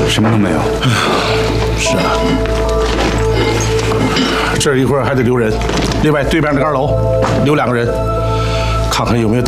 什么都没有。 是啊，这一会儿还得留人，另外对面那个2楼留2个人，看看有没有。